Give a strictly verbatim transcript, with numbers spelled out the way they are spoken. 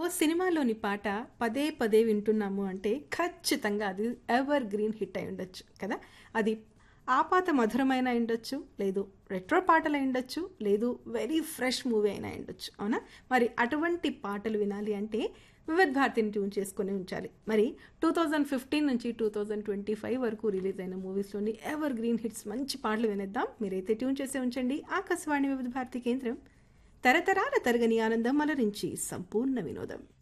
సినిమాలోని పాట పదే పదే వింటున్నాము అంటే ఖచ్చితంగా అది ఎవర్ గ్రీన్ హిట్ అయి ఉండొచ్చు కదా. అది ఆపాత మధురమైన అయి ఉండొచ్చు, లేదు రెట్రో పాటలు అయి ఉండొచ్చు, లేదు వెరీ ఫ్రెష్ మూవీ అయినా అయి ఉండొచ్చు. అవునా? మరి అటువంటి పాటలు వినాలి అంటే వివిధ్ భారతిని ట్యూన్ చేసుకుని ఉంచాలి. మరి టూ థౌజండ్ ఫిఫ్టీన్ నుంచి టూ థౌజండ్ ట్వంటీ ఫైవ్ వరకు రిలీజ్ అయిన మూవీస్లోని ఎవర్ గ్రీన్ హిట్స్ మంచి పాటలు వినేద్దాం. మీరైతే ట్యూన్ చేసే ఉంచండి ఆకాశవాణి వివిధ భారతి కేంద్రం. తరతరాల తరగని ఆనందం అలరించి సంపూర్ణ వినోదం.